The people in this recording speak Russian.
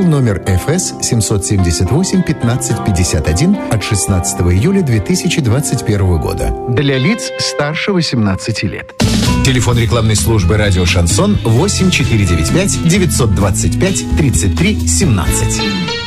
номер ФС 778-1551 от 16 июля 2021 года. Для лиц старше 18 лет. Телефон рекламной службы «Радио Шансон» 8495 925 33 17.